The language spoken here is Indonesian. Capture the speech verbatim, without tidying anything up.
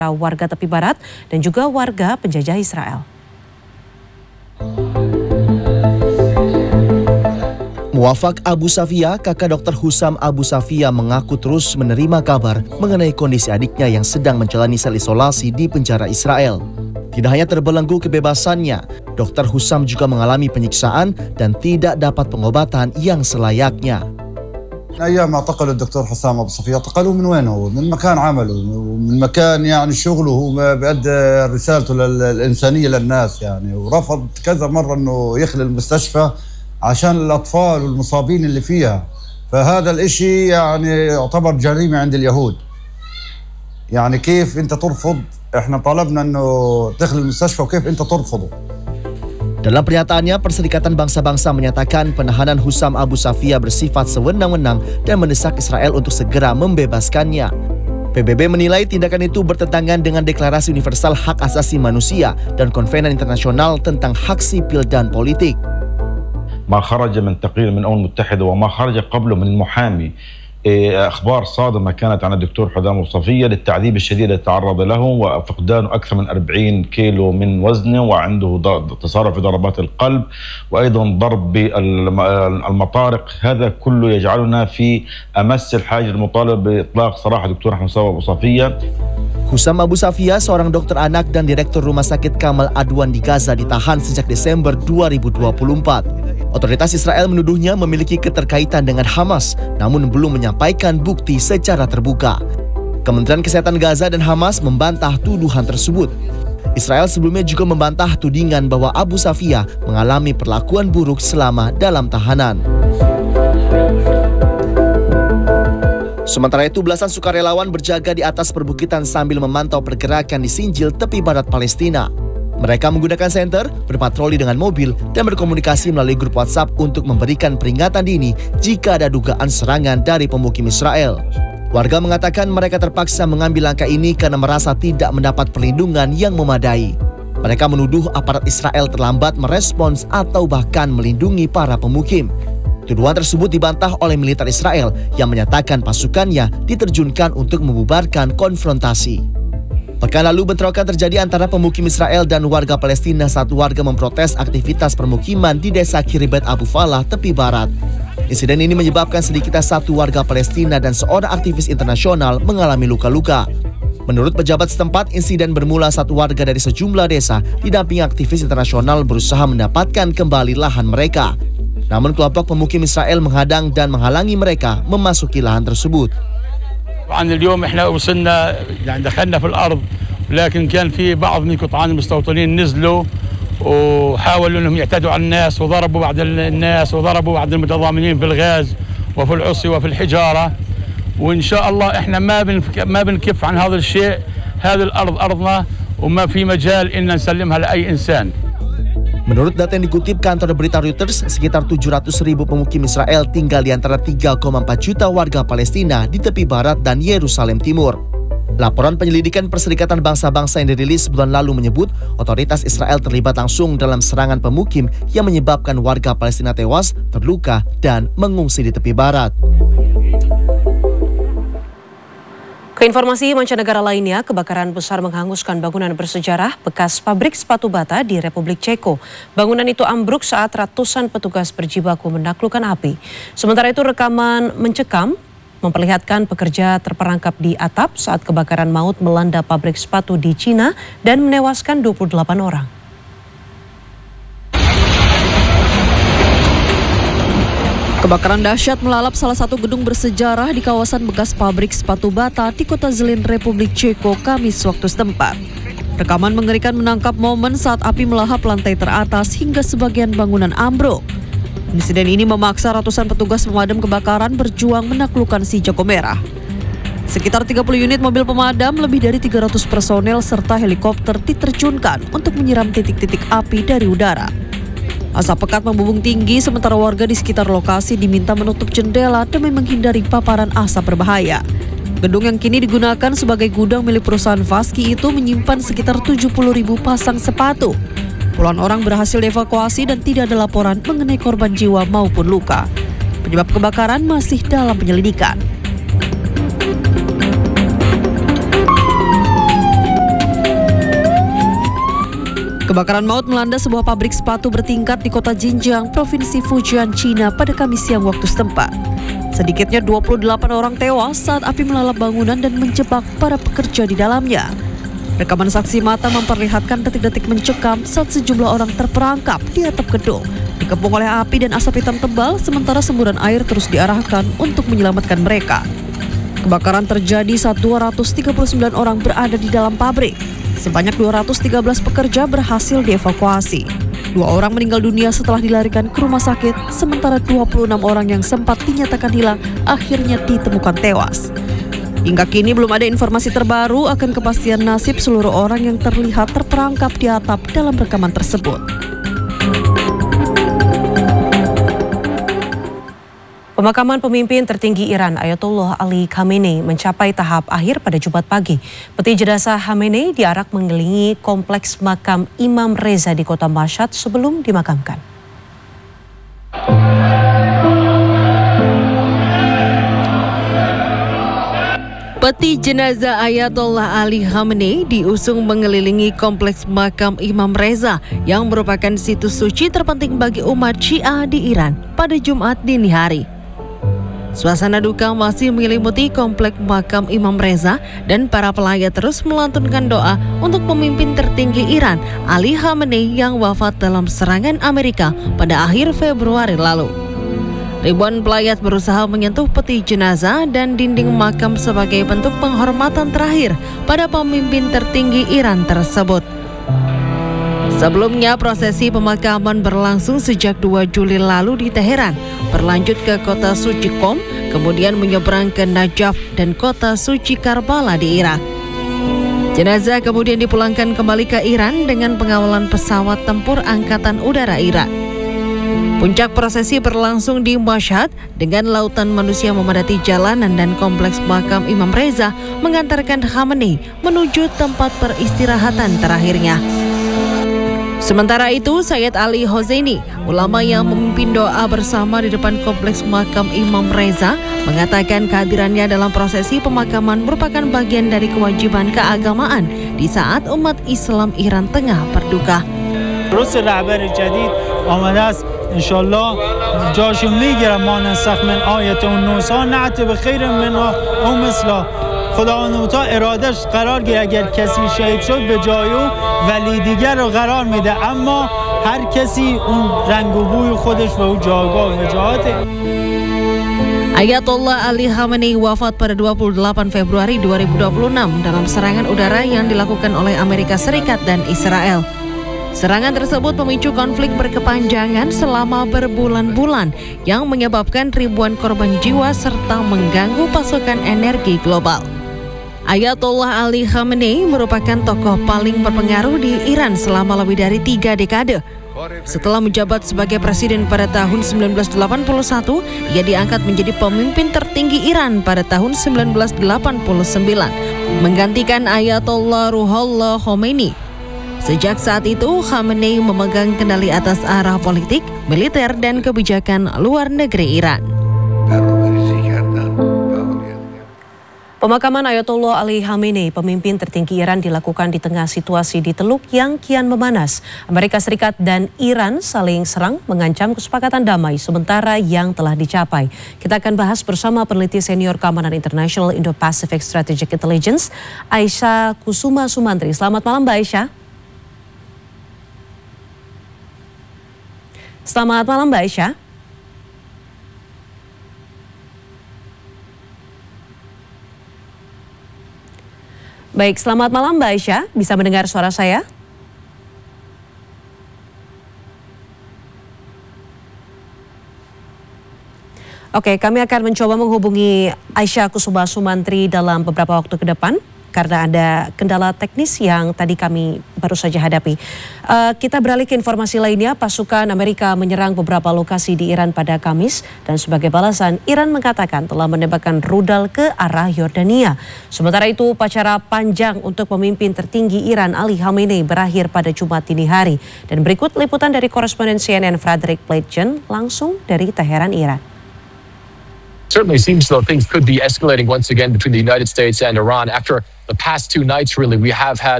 warga tepi barat dan juga warga penjajah Israel. Muafak Abu Safia, kakak dokter Husam Abu Safia, mengaku terus menerima kabar mengenai kondisi adiknya yang sedang menjalani sel isolasi di penjara Israel. Tidak hanya terbelenggu kebebasannya, dokter Husam juga mengalami penyiksaan dan tidak dapat pengobatan yang selayaknya. أيام اعتقل الدكتور حسام أبو صفية اعتقلوه من وين هو؟ من مكان عمله ومن مكان يعني شغله هو بيأدي رسالته الإنسانية للناس يعني ورفض كذا مرة إنه يخلي المستشفى عشان الأطفال والمصابين اللي فيها فهذا الإشي يعني يعتبر جريمة عند اليهود يعني كيف أنت ترفض إحنا طلبنا إنه تخلي المستشفى وكيف أنت ترفضه. Dalam pernyataannya, Perserikatan Bangsa-Bangsa menyatakan penahanan Husam Abu Safia bersifat sewenang-wenang dan mendesak Israel untuk segera membebaskannya. P B B menilai tindakan itu bertentangan dengan Deklarasi Universal Hak Asasi Manusia dan Konvenan Internasional tentang Hak Sipil dan Politik. ما خرج من تقرير من الأمم المتحدة وما خرج قبله من المحامي أخبار صادمة كانت عن الدكتور حسام أبو صفية للتعذيب الشديد الذي تعرض له وفقدانه أكثر من أربعين كيلو من وزنه وعنده تصرف في ضربات القلب وأيضا ضرب بالمطارق. هذا كله يجعلنا في أمس الحاجة المطالبة بإطلاق سراح الدكتور حسام أبو صفية. Husam Abu Safia, seorang dokter anak dan direktur Rumah Sakit Kamal Adwan di Gaza, ditahan sejak Desember dua ribu dua puluh empat. Otoritas Israel menuduhnya memiliki keterkaitan dengan Hamas, namun belum menyampaikan bukti secara terbuka. Kementerian Kesehatan Gaza dan Hamas membantah tuduhan tersebut. Israel sebelumnya juga membantah tudingan bahwa Abu Safia mengalami perlakuan buruk selama dalam tahanan. Sementara itu, belasan sukarelawan berjaga di atas perbukitan sambil memantau pergerakan di Sinjil, tepi barat Palestina. Mereka menggunakan senter, berpatroli dengan mobil, dan berkomunikasi melalui grup WhatsApp untuk memberikan peringatan dini jika ada dugaan serangan dari pemukim Israel. Warga mengatakan mereka terpaksa mengambil langkah ini karena merasa tidak mendapat perlindungan yang memadai. Mereka menuduh aparat Israel terlambat merespons atau bahkan melindungi para pemukim. Tuduhan tersebut dibantah oleh militer Israel yang menyatakan pasukannya diterjunkan untuk membubarkan konfrontasi. Pekan lalu bentrokan terjadi antara pemukim Israel dan warga Palestina saat warga memprotes aktivitas permukiman di desa Kiribet Abu Falah, tepi barat. Insiden ini menyebabkan sedikitnya satu warga Palestina dan seorang aktivis internasional mengalami luka-luka. Menurut pejabat setempat, insiden bermula saat warga dari sejumlah desa didampingi aktivis internasional berusaha mendapatkan kembali lahan mereka. Namun kelompok pemukim Israel menghadang dan menghalangi mereka memasuki lahan tersebut. طبعا اليوم احنا وصلنا يعني دخلنا في الارض لكن كان في بعض من قطعان المستوطنين نزلوا وحاولوا انهم يعتدوا على الناس وضربوا بعض الناس وضربوا بعض المتضامنين بالغاز وفي العصي وفي الحجاره وان شاء الله احنا ما ما بنكف عن هذا الشيء. هذه الارض ارضنا وما في مجال ان نسلمها لاي انسان. Menurut data yang dikutip kantor berita Reuters, sekitar tujuh ratus ribu pemukim Israel tinggal di antara tiga koma empat juta warga Palestina di tepi barat dan Yerusalem Timur. Laporan penyelidikan Perserikatan Bangsa-Bangsa yang dirilis bulan lalu menyebut otoritas Israel terlibat langsung dalam serangan pemukim yang menyebabkan warga Palestina tewas, terluka, dan mengungsi di tepi barat. Keinformasi mancanegara lainnya, kebakaran besar menghanguskan bangunan bersejarah bekas pabrik sepatu bata di Republik Ceko. Bangunan itu ambruk saat ratusan petugas berjibaku menaklukkan api. Sementara itu rekaman mencekam memperlihatkan pekerja terperangkap di atap saat kebakaran maut melanda pabrik sepatu di Cina dan menewaskan dua puluh delapan orang. Kebakaran dahsyat melalap salah satu gedung bersejarah di kawasan bekas pabrik sepatu bata di kota Zlín, Republik Ceko, Kamis waktu setempat. Rekaman mengerikan menangkap momen saat api melahap lantai teratas hingga sebagian bangunan ambruk. Insiden ini memaksa ratusan petugas pemadam kebakaran berjuang menaklukkan si jago merah. Sekitar tiga puluh unit mobil pemadam, lebih dari tiga ratus personel serta helikopter diterjunkan untuk menyiram titik-titik api dari udara. Asap pekat membumbung tinggi sementara warga di sekitar lokasi diminta menutup jendela demi menghindari paparan asap berbahaya. Gedung yang kini digunakan sebagai gudang milik perusahaan Vaski itu menyimpan sekitar tujuh puluh ribu pasang sepatu. Puluhan orang berhasil dievakuasi dan tidak ada laporan mengenai korban jiwa maupun luka. Penyebab kebakaran masih dalam penyelidikan. Kebakaran maut melanda sebuah pabrik sepatu bertingkat di kota Jinjiang, Provinsi Fujian, China pada Kamis siang waktu setempat. Sedikitnya dua puluh delapan orang tewas saat api melalap bangunan dan menjebak para pekerja di dalamnya. Rekaman saksi mata memperlihatkan detik-detik mencekam saat sejumlah orang terperangkap di atap gedung, dikepung oleh api dan asap hitam tebal, sementara semburan air terus diarahkan untuk menyelamatkan mereka. Kebakaran terjadi saat dua ratus tiga puluh sembilan orang berada di dalam pabrik. Sebanyak dua ratus tiga belas pekerja berhasil dievakuasi. Dua orang meninggal dunia setelah dilarikan ke rumah sakit, sementara dua puluh enam orang yang sempat dinyatakan hilang akhirnya ditemukan tewas. Hingga kini belum ada informasi terbaru akan kepastian nasib seluruh orang yang terlihat terperangkap di atap dalam rekaman tersebut. Pemakaman pemimpin tertinggi Iran Ayatollah Ali Khamenei mencapai tahap akhir pada Jumat pagi. Peti jenazah Khamenei diarak mengelilingi kompleks makam Imam Reza di kota Mashhad sebelum dimakamkan. Peti jenazah Ayatollah Ali Khamenei diusung mengelilingi kompleks makam Imam Reza yang merupakan situs suci terpenting bagi umat Syiah di Iran pada Jumat dini hari. Suasana duka masih menyelimuti kompleks makam Imam Reza dan para pelayat terus melantunkan doa untuk pemimpin tertinggi Iran Ali Khamenei yang wafat dalam serangan Amerika pada akhir Februari lalu. Ribuan pelayat berusaha menyentuh peti jenazah dan dinding makam sebagai bentuk penghormatan terakhir pada pemimpin tertinggi Iran tersebut. Sebelumnya, prosesi pemakaman berlangsung sejak dua Juli lalu di Teheran, berlanjut ke kota suci Qom, kemudian menyeberang ke Najaf dan kota suci Karbala di Irak. Jenazah kemudian dipulangkan kembali ke Iran dengan pengawalan pesawat tempur Angkatan Udara Iran. Puncak prosesi berlangsung di Mashhad dengan lautan manusia memadati jalanan dan kompleks makam Imam Reza mengantarkan Khamenei menuju tempat peristirahatan terakhirnya. Sementara itu, Sayyid Ali Hosseini, ulama yang memimpin doa bersama di depan kompleks makam Imam Reza, mengatakan kehadirannya dalam prosesi pemakaman merupakan bagian dari kewajiban keagamaan di saat umat Islam Iran tengah berduka. درست رهبر جدید آمده است انشالله جاشو میگیرم ما نسخ من آیت اون نوسا نعت به خیر منها او مثلا خداوند متعال ارادش قرار گیره اگر کسی شهید شد به جای او ولی دیگر رو قرار میده اما هر کسی اون رنگ و بوی خودش و اون جایگاه و وجاهته. Ayatollah Ali Khamenei wafat pada dua puluh delapan Februari dua ribu dua puluh enam dalam serangan udara yang dilakukan oleh Amerika Serikat dan Israel. Serangan tersebut memicu konflik berkepanjangan selama berbulan-bulan yang menyebabkan ribuan korban jiwa serta mengganggu pasokan energi global. Ayatollah Ali Khamenei merupakan tokoh paling berpengaruh di Iran selama lebih dari tiga dekade. Setelah menjabat sebagai presiden pada tahun sembilan belas delapan puluh satu, ia diangkat menjadi pemimpin tertinggi Iran pada tahun sembilan belas delapan puluh sembilan, menggantikan Ayatollah Ruhollah Khomeini. Sejak saat itu, Khamenei memegang kendali atas arah politik, militer, dan kebijakan luar negeri Iran. Pemakaman Ayatollah Ali Khamenei, pemimpin tertinggi Iran, dilakukan di tengah situasi di Teluk yang kian memanas. Amerika Serikat dan Iran saling serang mengancam kesepakatan damai sementara yang telah dicapai. Kita akan bahas bersama peneliti senior Keamanan Internasional Indo-Pacific Strategic Intelligence, Aisyah Kusuma Sumantri. Selamat malam, Mbak Aisyah. Selamat malam, Mbak Aisyah. Baik, selamat malam Mbak Aisyah. Bisa mendengar suara saya? Oke, kami akan mencoba menghubungi Aisyah Kusuma Sumantri dalam beberapa waktu ke depan karena ada kendala teknis yang tadi kami baru saja hadapi. Uh, kita beralih ke informasi lainnya, pasukan Amerika menyerang beberapa lokasi di Iran pada Kamis dan sebagai balasan Iran mengatakan telah menembakkan rudal ke arah Yordania. Sementara itu upacara panjang untuk pemimpin tertinggi Iran Ali Khamenei berakhir pada Jumat dini hari. Dan berikut liputan dari koresponden C N N Frederick Pleitgen langsung dari Teheran, Iran. Certainly seems though things could be escalating once again between the United States and Iran after the past two nights. Really, we have had